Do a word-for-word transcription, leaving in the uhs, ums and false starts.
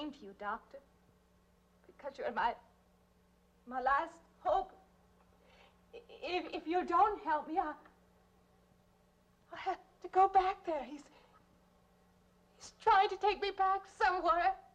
came to you, Doctor, because you're my, my last hope. If, if you don't help me, I, I have to go back there. He's, he's trying to take me back somewhere.